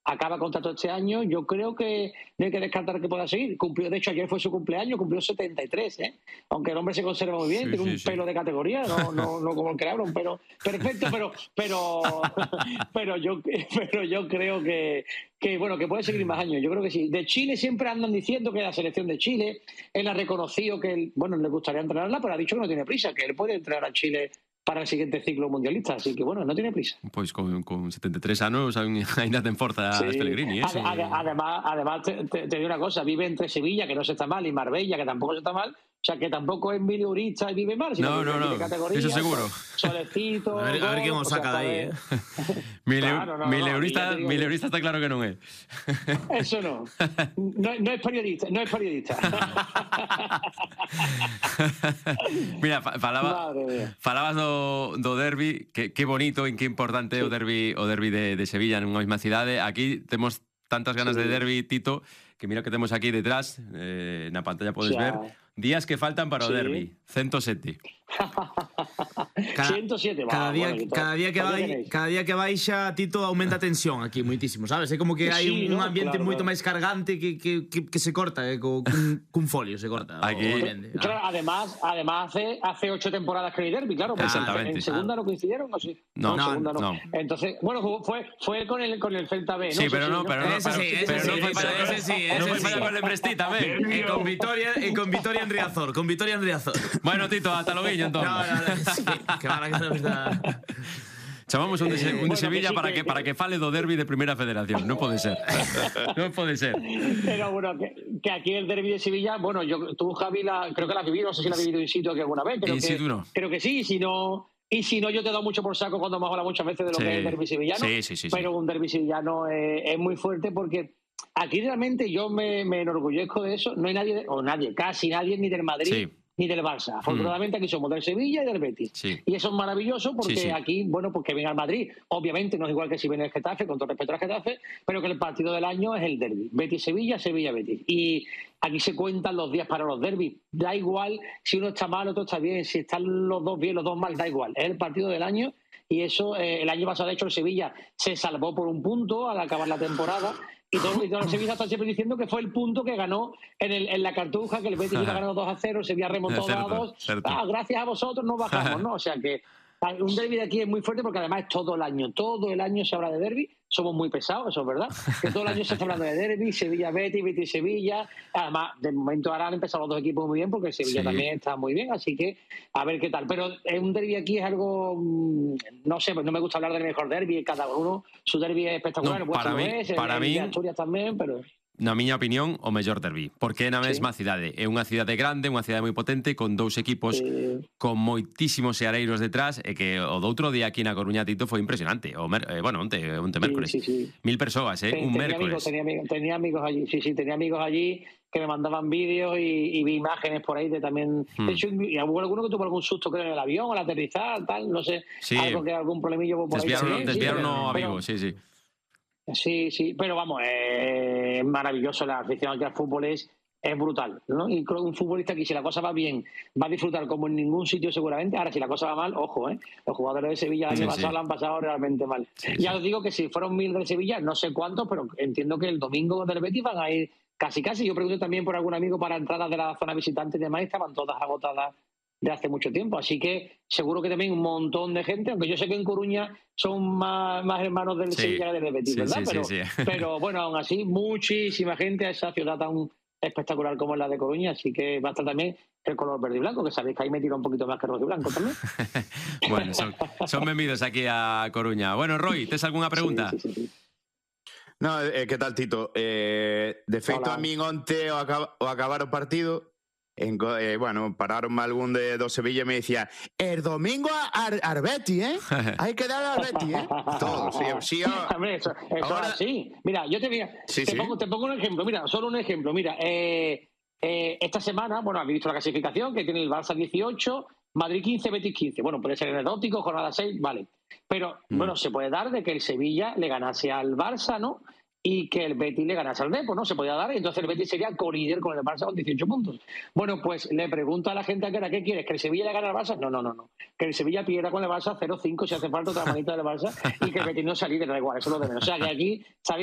acaba contrato este año, yo creo que no hay que descartar que pueda seguir. Cumplió, de hecho, ayer fue su cumpleaños, cumplió 73, ¿eh? Aunque el hombre se conserva muy bien, tiene un pelo de categoría, no como el que le habla, un pelo perfecto, pero yo creo que bueno, que puede seguir más años. Yo creo que sí. De Chile siempre andan diciendo que la selección de Chile, él ha reconocido que él, bueno, le gustaría entrenarla, pero ha dicho que no tiene prisa, que él puede entrenar a Chile para el siguiente ciclo mundialista, así que bueno, no tiene prisa. Pois con 73 anos ainda ten forza sí. Pellegrini, ¿eh? Además te digo una cosa, vive entre Sevilla, que no se está mal, y Marbella, que tampoco se está mal, o sea, que tampoco es miliurista y vive mal, sino que vive categoría, eso seguro. Solecito... a ver quen o saca de aí, ¿eh? Mileurista está claro que non é. Eso no es periodista, no es periodista. Mira, falabas do derbi, que bonito e que importante é o derbi de Sevilla nunha mesma cidade. Aquí temos tantas ganas de derbi, Tito, que mira que temos aquí detrás, na pantalla podes ver, días que faltan para o derbi, 107. 107, cada día que baixa, Tito, aumenta a tensión aquí moitísimo, sabes? É como que hai un ambiente moito máis cargante que se corta, cun folio se corta. Aquí. Claro, además hace 8 temporadas que hay derbi, claro, en segunda no coincidieron, ¿o sí? No. Entonces, bueno, fue con el Celta B, ¿no? Sí, pero no fue para con el Brestí tamén. E con Vitoria en Riazor, Bueno, Tito, hasta logo, entón. No, sí, que van a quedar. Chamamos un de Sevilla para que fale do derbi de Primeira Federación. Non pode ser. Non pode ser. Pero bueno, que aquí el derbi de Sevilla, bueno, tú, Javi, creo que la has vivido, no sé si la has vivido in situ aquí alguna vez. Creo que sí, si no, yo te he dado mucho por saco cuando hemos hablado muchas veces de lo que es el derbi sevillano. Sí. Pero un derbi sevillano es muy fuerte porque aquí realmente yo me enorgullezco de eso. No hay casi nadie, ni del Madrid, ni del Barça. Afortunadamente aquí somos del Sevilla y del Betis. Sí. Y eso es maravilloso porque aquí, bueno, pues que venga el Madrid. Obviamente no es igual que si viene el Getafe, con todo respeto al Getafe, pero que el partido del año es el derbi. Betis-Sevilla, Sevilla-Betis. Y aquí se cuentan los días para los derbis. Da igual si uno está mal, otro está bien. Si están los dos bien, los dos mal, da igual. Es el partido del año. Y eso, el año pasado, de hecho, el Sevilla se salvó por un punto al acabar la temporada. Y todos los Sevilla están siempre diciendo que fue el punto que ganó en la Cartuja, que el Betis iba ganando 2-0, el Sevilla remontó 2-2. Gracias a vosotros no bajamos, ¿no? O sea que un derbi de aquí es muy fuerte porque además es todo el año se habla de derbi. Somos muy pesados, eso es verdad. Que todo el año se está hablando de derbi, Sevilla-Betis, Betis-Sevilla. Además, de momento ahora han empezado los dos equipos muy bien porque el Sevilla también está muy bien, así que a ver qué tal. Pero un derbi aquí es algo, no sé, pues no me gusta hablar del mejor derbi, cada uno su derbi es espectacular. No, para mí, Asturias también, pero... Na miña opinión, o mellor derbi, porque é na mesma cidade. É unha cidade grande, unha cidade moi potente, con dous equipos con moitísimos seareiros detrás, e que o do outro día aquí na Coruña, Tito, foi impresionante. Onte mércoles. 1.000 persoas, un mércoles. Tenía amigos allí, tenía amigos allí que me mandaban vídeos y vi imágenes por ahí de también... De hecho, y hubo alguno que tuvo algún susto, creo, en el avión, al aterrizar, tal, no sé, algún problemillo por ahí. Desviaron a Vigo, sí. Sí, pero vamos, es maravilloso. La afición aquí al fútbol es brutal, ¿no? Y creo que un futbolista aquí, si la cosa va bien, va a disfrutar como en ningún sitio seguramente. Ahora, si la cosa va mal, ojo, los jugadores de Sevilla el año pasado la han pasado realmente mal. Ya os digo que si fueron 1.000 de Sevilla, no sé cuántos, pero entiendo que el domingo del Betis van a ir casi. Yo pregunté también por algún amigo para entradas de la zona visitante y demás, estaban todas agotadas de hace mucho tiempo, así que seguro que también un montón de gente, aunque yo sé que en Coruña son más hermanos del Sevilla que del Betis, ¿verdad? Pero bueno, aún así, muchísima gente a esa ciudad tan espectacular como es la de Coruña, así que va a estar también el color verde y blanco, que sabéis que ahí me tira un poquito más que rojo y blanco también. Bueno, son benvidos aquí a Coruña. Bueno, Roy, ¿tes alguna pregunta? Sí. No, que tal, Tito? De feito, a min onte o acabar o partido, bueno, pararonme algún do Sevilla e me dicía el domingo al Betis, hay que dar al Betis, todo, sí. Hombre, eso ahora... así. Mira, yo te pongo un ejemplo, mira, solo un ejemplo, mira, esta semana, bueno, habéis visto la clasificación, que tiene el Barça 18, Madrid 15, Betis 15, bueno, puede ser anecdótico, jornada 6, vale, pero bueno, se puede dar de que el Sevilla le ganase al Barça, ¿no? Y que el Betis le ganase al Depor, ¿no? Se podía dar, y entonces el Betis sería colíder con el Barça con 18 puntos. Bueno, pues le pregunto a la gente que era, ¿qué quieres? ¿Que el Sevilla le gane al Barça? No. Que el Sevilla pierda con el Barça 0-5 si hace falta otra manita del Barça y que el Betis no salga, da igual, eso es lo de menos. O sea, que aquí, ¿sabéis?